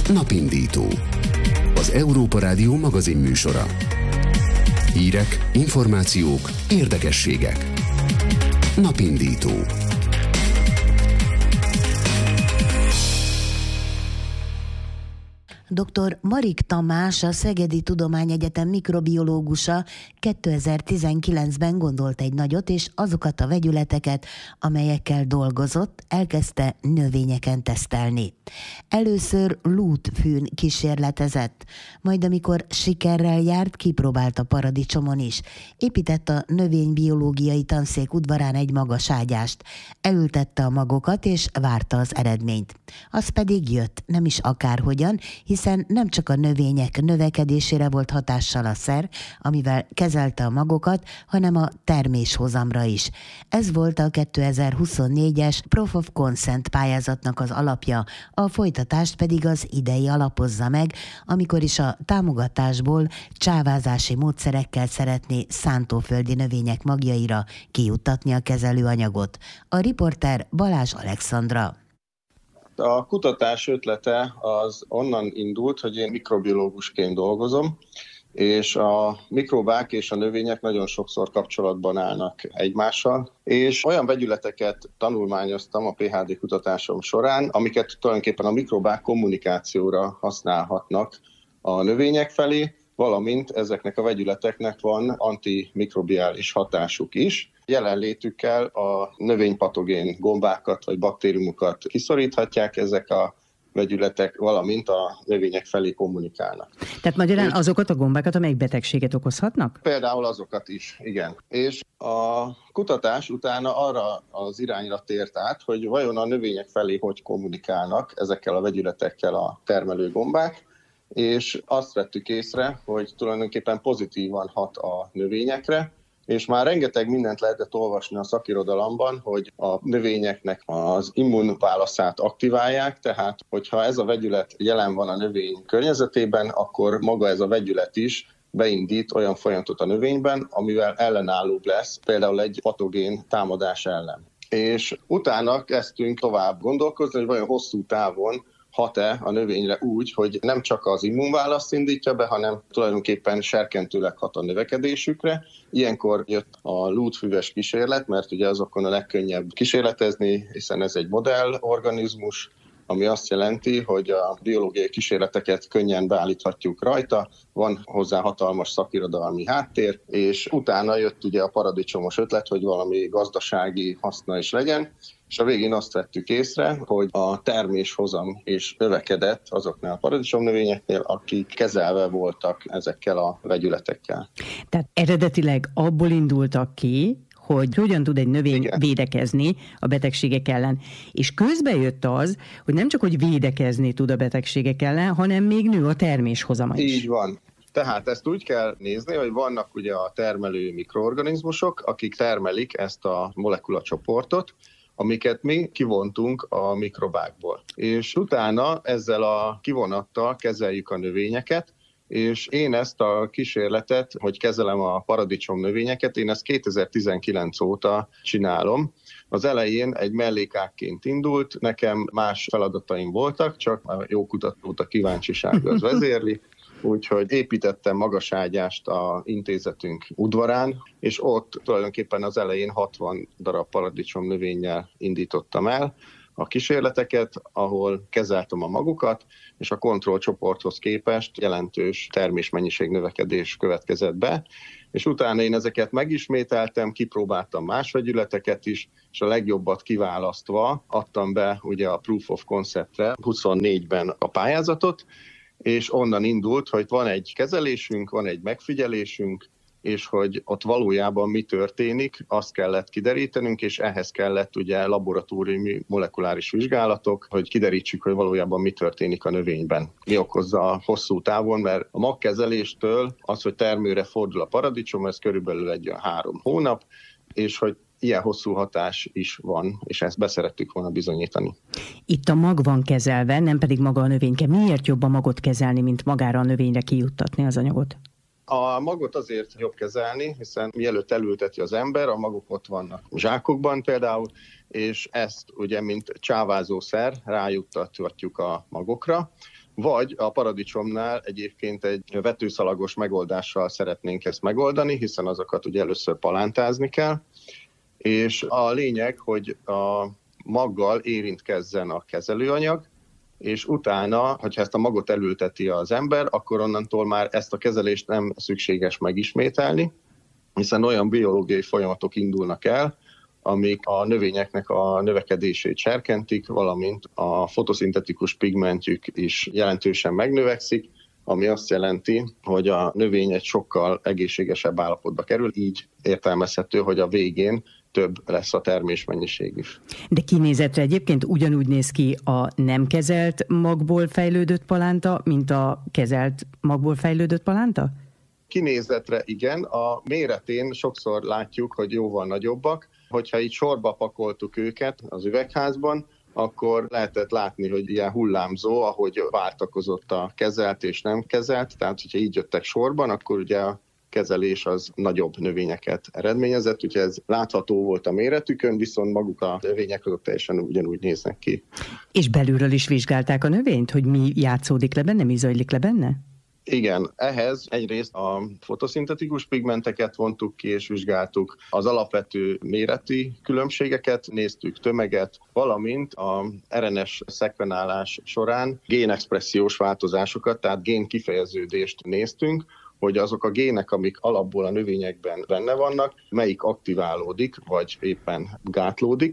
Napindító. Az Európa Rádió magazinműsora. Hírek, információk, érdekességek. Napindító. Dr. Marik Tamás, a Szegedi Tudományegyetem mikrobiológusa 2019-ben gondolt egy nagyot, és azokat a vegyületeket, amelyekkel dolgozott, elkezdte növényeken tesztelni. Először lútfűn kísérletezett, majd amikor sikerrel járt, kipróbálta paradicsomon is. Épített a növénybiológiai tanszék udvarán egy magas ágyást, elültette a magokat, és várta az eredményt. Az pedig jött, nem is akárhogyan, hiszen nem csak a növények növekedésére volt hatással a szer, amivel kezelte a magokat, hanem a terméshozamra is. Ez volt a 2024-es Proof of Consent pályázatnak az alapja, a folytatást pedig az idei alapozza meg, amikor is a támogatásból csávázási módszerekkel szeretné szántóföldi növények magjaira kijuttatni a kezelőanyagot. A riporter Balázs Alexandra. A kutatás ötlete az onnan indult, hogy én mikrobiológusként dolgozom, és a mikrobák és a növények nagyon sokszor kapcsolatban állnak egymással, és olyan vegyületeket tanulmányoztam a PhD kutatásom során, amiket tulajdonképpen a mikrobák kommunikációra használhatnak a növények felé, valamint ezeknek a vegyületeknek van antimikrobiális hatásuk is. Jelenlétükkel a növénypatogén gombákat vagy baktériumokat kiszoríthatják, ezek a vegyületek, valamint a növények felé kommunikálnak. Tehát magyarán azokat a gombákat, amelyek betegséget okozhatnak? Például azokat is, igen. És a kutatás utána arra az irányra tért át, hogy vajon a növények felé hogy kommunikálnak ezekkel a vegyületekkel a termelő gombák, és azt vettük észre, hogy tulajdonképpen pozitívan hat a növényekre, és már rengeteg mindent lehetett olvasni a szakirodalomban, hogy a növényeknek az immunválaszát aktiválják, tehát hogyha ez a vegyület jelen van a növény környezetében, akkor maga ez a vegyület is beindít olyan folyamatot a növényben, amivel ellenállóbb lesz, például egy patogén támadás ellen. És utána kezdtünk tovább gondolkozni, hogy vajon hosszú távon hat-e a növényre úgy, hogy nem csak az immunválaszt indítja be, hanem tulajdonképpen serkentőleg hat a növekedésükre. Ilyenkor jött a lútfüves kísérlet, mert ugye azokon a legkönnyebb kísérletezni, hiszen ez egy modellorganizmus, ami azt jelenti, hogy a biológiai kísérleteket könnyen beállíthatjuk rajta, van hozzá hatalmas szakirodalmi háttér, és utána jött ugye a paradicsomos ötlet, hogy valami gazdasági haszna is legyen, és a végén azt vettük észre, hogy a terméshozam is növekedett azoknál a paradicsomnövényeknél, akik kezelve voltak ezekkel a vegyületekkel. Tehát eredetileg abból indultak ki, hogy hogyan tud egy növény védekezni a betegségek ellen. És közben jött az, hogy nem csak, hogy védekezni tud a betegségek ellen, hanem még nő a terméshozama is. Így van. Tehát ezt úgy kell nézni, hogy vannak ugye a termelő mikroorganizmusok, akik termelik ezt a molekulacsoportot, amiket mi kivontunk a mikrobákból. És utána ezzel a kivonattal kezeljük a növényeket, és én ezt a kísérletet, hogy kezelem a paradicsom növényeket, én ezt 2019 óta csinálom. Az elején egy mellékágként indult, nekem más feladataim voltak, csak a jó kutatót a kíváncsiság az vezérli, úgyhogy építettem magaságyást az intézetünk udvarán, és ott tulajdonképpen az elején 60 darab paradicsom növényel indítottam el a kísérleteket, ahol kezeltem a magukat, és a kontrollcsoporthoz képest jelentős termésmennyiség növekedés következett be, és utána én ezeket megismételtem, kipróbáltam más vegyületeket is, és a legjobbat kiválasztva adtam be ugye a Proof of Concept-re 24-ben a pályázatot, és onnan indult, hogy van egy kezelésünk, van egy megfigyelésünk, és hogy ott valójában mi történik, azt kellett kiderítenünk, és ehhez kellett ugye laboratóriumi molekuláris vizsgálatok, hogy kiderítsük, hogy valójában mi történik a növényben. Mi okozza a hosszú távon, mert a magkezeléstől az, hogy termőre fordul a paradicsom, ez körülbelül egy 3 hónap, és hogy ilyen hosszú hatás is van, és ezt beszerettük volna bizonyítani. Itt a mag van kezelve, nem pedig maga a növényke. Miért jobb a magot kezelni, mint magára a növényre kijuttatni az anyagot? A magot azért jobb kezelni, hiszen mielőtt elülteti az ember, a magok ott vannak zsákokban például, és ezt ugye mint csávázószer rájuttatjuk a magokra, Vagy a paradicsomnál egyébként egy vetőszalagos megoldással szeretnénk ezt megoldani, hiszen azokat ugye először palántázni kell, és a lényeg, hogy a maggal érintkezzen a kezelőanyag, és utána, hogyha ezt a magot elülteti az ember, akkor onnantól már ezt a kezelést nem szükséges megismételni, hiszen olyan biológiai folyamatok indulnak el, amik a növényeknek a növekedését serkentik, valamint a fotoszintetikus pigmentjük is jelentősen megnövekszik, ami azt jelenti, hogy a növény egy sokkal egészségesebb állapotba kerül, így értelmezhető, hogy a végén több lesz a termésmennyiség is. De kinézetre egyébként ugyanúgy néz ki a nem kezelt magból fejlődött palánta, mint a kezelt magból fejlődött palánta? Kinézetre igen, a méretén sokszor látjuk, hogy jóval nagyobbak. Hogyha így sorba pakoltuk őket az üvegházban, akkor lehetett látni, hogy ilyen hullámzó, ahogy váltakozott a kezelt és nem kezelt. Tehát, hogyha így jöttek sorban, akkor ugye a kezelés az nagyobb növényeket eredményezett, úgyhogy ez látható volt a méretükön, viszont maguk a növények azok teljesen ugyanúgy néznek ki. És belülről is vizsgálták a növényt, hogy mi játszódik le benne, mi zajlik le benne? Igen, ehhez egyrészt a fotoszintetikus pigmenteket vontuk ki és vizsgáltuk, az alapvető méreti különbségeket, néztük tömeget, valamint a RNS szekvenálás során génexpressziós változásokat, tehát génkifejeződést néztünk, hogy azok a gének, amik alapból a növényekben benne vannak, melyik aktiválódik, vagy éppen gátlódik,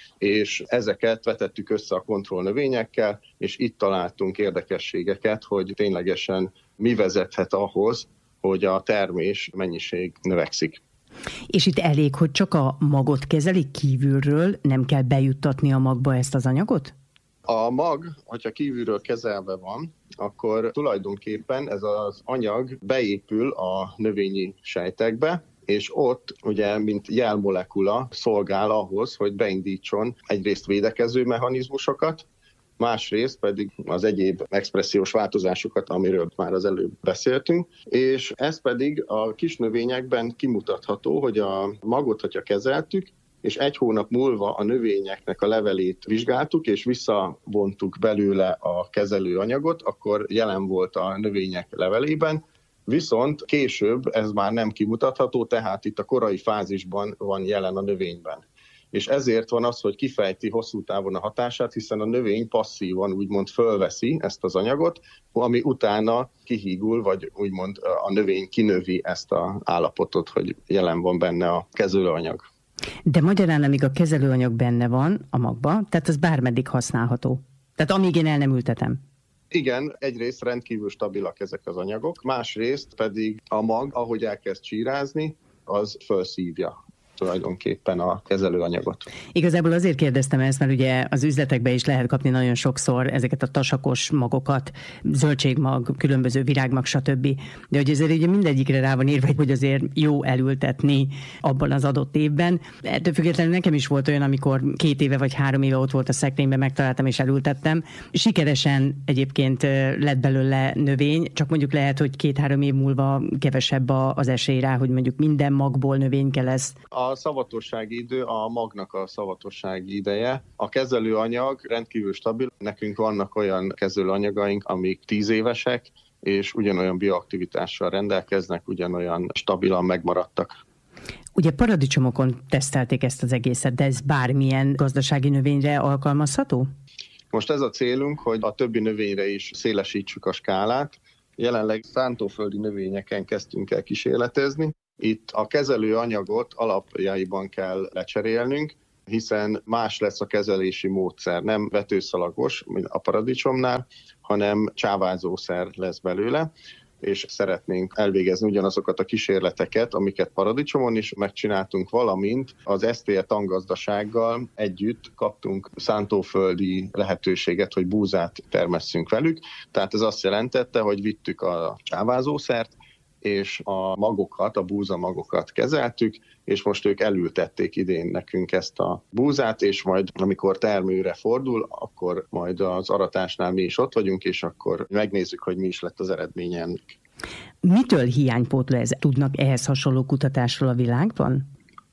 és ezeket vetettük össze a kontrollnövényekkel, és itt találtunk érdekességeket, hogy ténylegesen mi vezethet ahhoz, hogy a termés mennyiség növekszik. És itt elég, hogy csak a magot kezelik kívülről, nem kell bejuttatni a magba ezt az anyagot? A mag, hogyha kívülről kezelve van, akkor tulajdonképpen ez az anyag beépül a növényi sejtekbe, és ott ugye, mint jelmolekula szolgál ahhoz, hogy beindítson egyrészt védekező mechanizmusokat, másrészt pedig az egyéb expressziós változásokat, amiről már az előbb beszéltünk, és ez pedig a kis növényekben kimutatható, hogy a magot, hogyha kezeltük, és 1 hónap múlva a növényeknek a levelét vizsgáltuk, és visszavontuk belőle a kezelőanyagot, akkor jelen volt a növények levelében, viszont később ez már nem kimutatható, tehát itt a korai fázisban van jelen a növényben. És ezért van az, hogy kifejti hosszú távon a hatását, hiszen a növény passzívan úgymond fölveszi ezt az anyagot, ami utána kihígul, vagy úgymond a növény kinövi ezt az állapotot, hogy jelen van benne a kezelőanyag. De magyarán, amíg a kezelőanyag benne van a magba, tehát az bármeddig használható. Tehát amíg én el nem ültetem. Igen, egyrészt rendkívül stabilak ezek az anyagok, másrészt pedig a mag, ahogy elkezd csírázni, az felszívja tulajdonképpen a kezelőanyagot. Igazából azért kérdeztem ezt, mert ugye az üzletekben is lehet kapni nagyon sokszor ezeket a tasakos magokat, zöldségmag, különböző virágmag, stb. De hogy azért ugye mindegyikre rá van írva, hogy azért jó elültetni abban az adott évben. Ettől függetlenül nekem is volt olyan, amikor 2 éve vagy 3 éve ott volt a szekrényben, megtaláltam és elültettem. Sikeresen egyébként lett belőle növény, csak mondjuk lehet, hogy 2-3 év múlva kevesebb az esély rá, hogy mondjuk minden magból növényke lesz. A szavatossági idő a magnak a szavatossági ideje. A kezelőanyag rendkívül stabil. Nekünk vannak olyan kezelőanyagaink, amik 10 évesek, és ugyanolyan bioaktivitással rendelkeznek, ugyanolyan stabilan megmaradtak. Ugye paradicsomokon tesztelték ezt az egészet, de ez bármilyen gazdasági növényre alkalmazható? Most ez a célunk, hogy a többi növényre is szélesítsük a skálát. Jelenleg szántóföldi növényeken kezdtünk el kísérletezni. Itt a kezelőanyagot alapjaiban kell lecserélnünk, hiszen más lesz a kezelési módszer, nem vetőszalagos, mint a paradicsomnál, hanem csávázószer lesz belőle, és szeretnénk elvégezni ugyanazokat a kísérleteket, amiket paradicsomon is megcsináltunk, valamint az STE tangazdasággal együtt kaptunk szántóföldi lehetőséget, hogy búzát termesszünk velük. Tehát ez azt jelentette, hogy vittük a csávázószert, és a magokat, a búzamagokat kezeltük, és most ők elültették idén nekünk ezt a búzát, és majd amikor termőre fordul, akkor majd az aratásnál mi is ott vagyunk, és akkor megnézzük, hogy mi is lett az eredménye ennek. Mitől hiánypótló ez? Tudnak ehhez hasonló kutatásról a világban?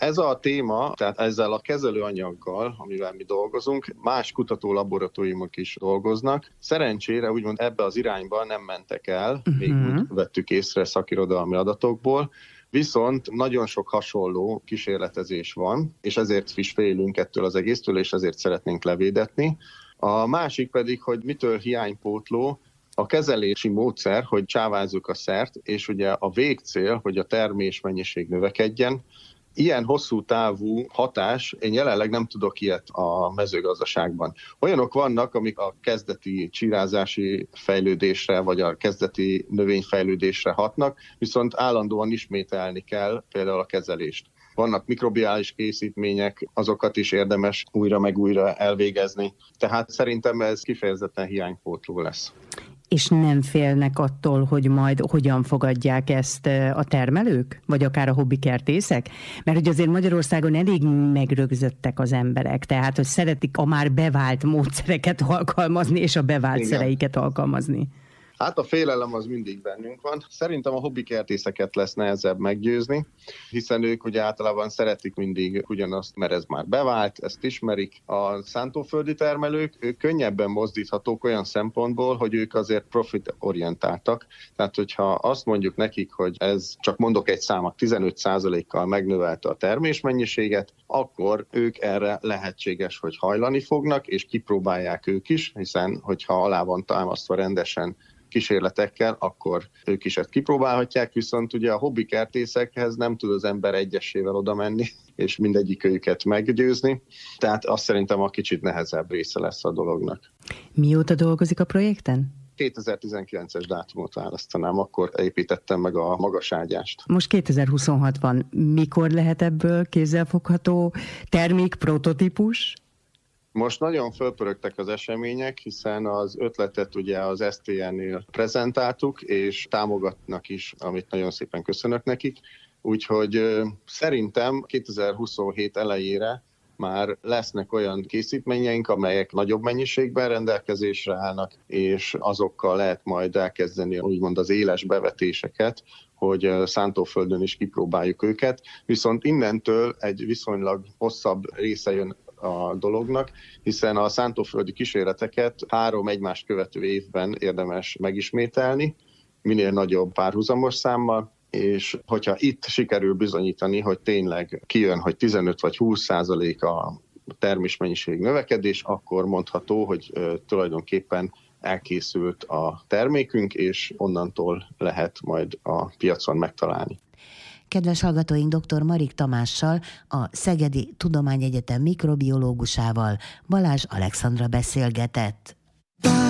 Ez a téma, tehát ezzel a kezelőanyaggal, amivel mi dolgozunk, más kutatólaboratóriumok is dolgoznak. Szerencsére úgymond ebbe az irányba nem mentek el, még úgy vettük észre szakirodalmi adatokból, viszont nagyon sok hasonló kísérletezés van, és ezért is félünk ettől az egésztől, és ezért szeretnénk levédetni. A másik pedig, hogy mitől hiánypótló, a kezelési módszer, hogy csávázzuk a szert, és ugye a végcél, hogy a termésmennyiség növekedjen. Ilyen hosszú távú hatás, én jelenleg nem tudok ilyet a mezőgazdaságban. Olyanok vannak, amik a kezdeti csirázási fejlődésre, vagy a kezdeti növényfejlődésre hatnak, viszont állandóan ismételni kell például a kezelést. Vannak mikrobiális készítmények, azokat is érdemes újra meg újra elvégezni. Tehát szerintem ez kifejezetten hiánypótló lesz. És nem félnek attól, hogy majd hogyan fogadják ezt a termelők, vagy akár a hobbikertészek? Mert hogy azért Magyarországon elég megrögzöttek az emberek, tehát hogy szeretik a már bevált módszereket alkalmazni, és a bevált szereiket alkalmazni. Hát a félelem az mindig bennünk van. Szerintem a hobbikertészeket lesz nehezebb meggyőzni, hiszen ők ugye általában szeretik mindig ugyanazt, mert ez már bevált, ezt ismerik. A szántóföldi termelők, ők könnyebben mozdíthatók olyan szempontból, hogy ők azért profitorientáltak. Tehát, hogyha azt mondjuk nekik, hogy ez, csak mondok egy számot, 15%-kal megnövelte a termésmennyiséget, akkor ők erre lehetséges, hogy hajlani fognak, és kipróbálják ők is, hiszen hogyha alá van támasztva rendesen kísérletekkel, akkor ők is ezt kipróbálhatják, viszont ugye a hobbikertészekhez nem tud az ember egyesével oda menni, és mindegyik őket meggyőzni, tehát azt szerintem a kicsit nehezebb része lesz a dolognak. Mióta dolgozik a projekten? 2019-es dátumot választanám, akkor építettem meg a magaságyást. Most 2026 van. Mikor lehet ebből kézzelfogható termék, prototípus? Most nagyon fölpörögtek az események, hiszen az ötletet ugye az STN-nél prezentáltuk, és támogatnak is, amit nagyon szépen köszönök nekik. Úgyhogy szerintem 2027 elejére már lesznek olyan készítményeink, amelyek nagyobb mennyiségben rendelkezésre állnak, és azokkal lehet majd elkezdeni úgymond az éles bevetéseket, hogy szántóföldön is kipróbáljuk őket. Viszont innentől egy viszonylag hosszabb része jön a dolognak, hiszen a szántóföldi kísérleteket 3 egymást követő évben érdemes megismételni, minél nagyobb párhuzamos számmal, és hogyha itt sikerül bizonyítani, hogy tényleg kijön, hogy 15 vagy 20% a termésmennyiség növekedés, akkor mondható, hogy tulajdonképpen elkészült a termékünk, és onnantól lehet majd a piacon megtalálni. Kedves hallgatóink, dr. Marik Tamással, a Szegedi Tudományegyetem mikrobiológusával Balázs Alexandra beszélgetett.